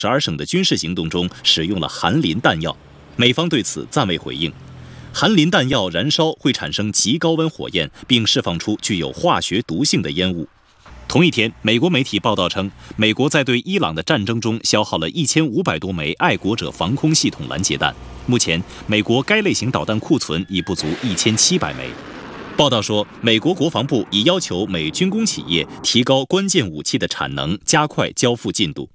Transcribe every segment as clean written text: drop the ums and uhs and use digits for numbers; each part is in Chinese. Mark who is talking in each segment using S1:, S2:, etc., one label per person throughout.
S1: 12省的军事行动中使用了含磷弹药，美方对此暂未回应。含磷弹药燃烧会产生极高温火焰，并释放出具有化学毒性的烟雾。同一天，美国媒体报道称，美国在对伊朗的战争中消耗了1500多枚爱国者防空系统拦截弹，目前美国该类型导弹库存已不足1700枚。报道说，美国国防部已要求美军工企业提高关键武器的产能，加快交付进度。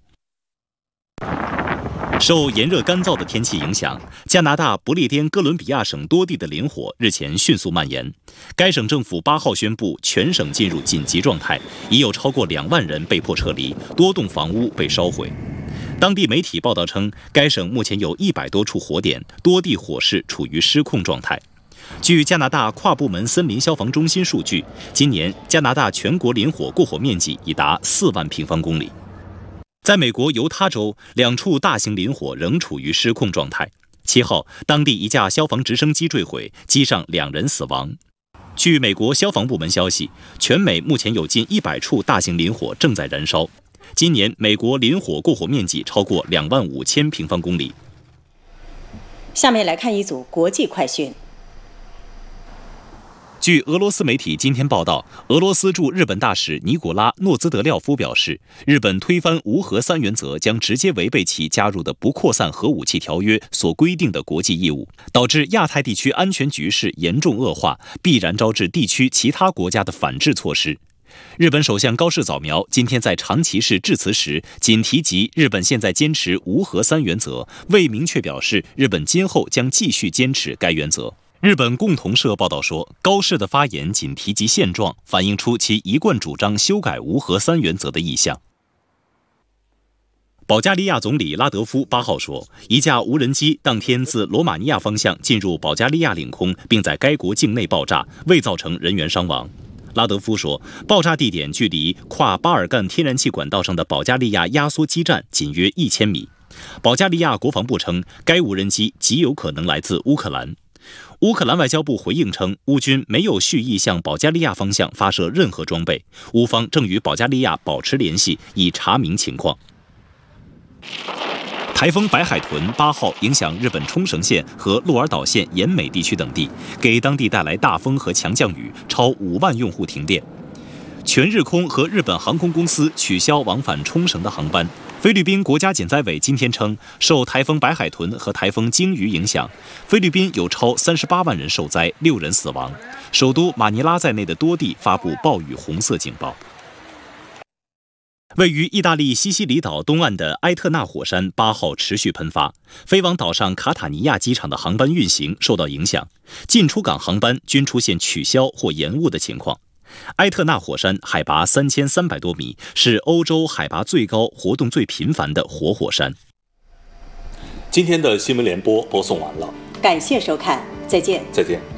S1: 受炎热干燥的天气影响，加拿大不列颠哥伦比亚省多地的林火日前迅速蔓延。该省政府8号宣布全省进入紧急状态，已有超过2万人被迫撤离，多栋房屋被烧毁。当地媒体报道称，该省目前有100多处火点，多地火势处于失控状态。据加拿大跨部门森林消防中心数据，今年加拿大全国林火过火面积已达4万平方公里。在美国犹他州，2处大型林火仍处于失控状态。7号，当地一架消防直升机坠毁，机上2人死亡。据美国消防部门消息，全美目前有近100处大型林火正在燃烧。今年美国林火过火面积超过25000平方公里。
S2: 下面来看一组国际快讯。
S1: 据俄罗斯媒体今天报道，俄罗斯驻日本大使尼古拉·诺兹德廖夫表示，日本推翻无核3原则将直接违背其加入的不扩散核武器条约所规定的国际义务，导致亚太地区安全局势严重恶化，必然招致地区其他国家的反制措施。日本首相高市早苗今天在长崎市致辞时，仅提及日本现在坚持无核3原则，未明确表示日本今后将继续坚持该原则。日本共同社报道说，高市的发言仅提及现状，反映出其一贯主张修改无核3原则的意向。保加利亚总理拉德夫8号说，一架无人机当天自罗马尼亚方向进入保加利亚领空，并在该国境内爆炸，未造成人员伤亡。拉德夫说，爆炸地点距离跨巴尔干天然气管道上的保加利亚压缩基站仅约1000米。保加利亚国防部称，该无人机极有可能来自乌克兰。乌克兰外交部回应称，乌军没有蓄意向保加利亚方向发射任何装备，乌方正与保加利亚保持联系，以查明情况。台风白海豚8号影响日本冲绳县和鹿儿岛县延美地区等地，给当地带来大风和强降雨，超5万用户停电。全日空和日本航空公司取消往返冲绳的航班。菲律宾国家减灾委今天称，受台风白海豚和台风鲸鱼影响，菲律宾有超38万人受灾，6人死亡。首都马尼拉在内的多地发布暴雨红色警报。位于意大利西西里岛东岸的埃特纳火山8号持续喷发，飞往岛上卡塔尼亚机场的航班运行受到影响，进出港航班均出现取消或延误的情况。埃特纳火山海拔3300多米，是欧洲海拔最高、活动最频繁的活火山。
S3: 今天的新闻联播播送完了，
S2: 感谢收看，再见。
S3: 再见。